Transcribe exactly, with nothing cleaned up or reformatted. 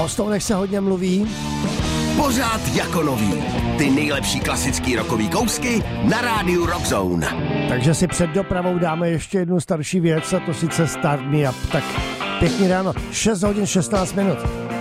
o Stonech se hodně mluví. Pořád jako nový. Ty nejlepší klasický rockový kousky na rádiu Rockzone. Takže si před dopravou dáme ještě jednu starší věc, a to sice Start Me Up. Tak pěkný ráno, šest hodin šestnáct minut.